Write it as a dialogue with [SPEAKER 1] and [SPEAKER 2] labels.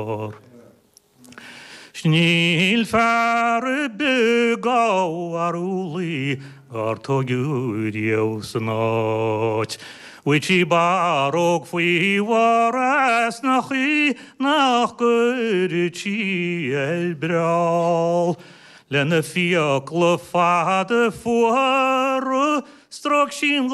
[SPEAKER 1] Sníl fare begá ar úlaí ar tugiúdiú san áit. Wichi barog fui waras nachi nach gyrchi el braal. Lenne fiak le fade fuaru strok sin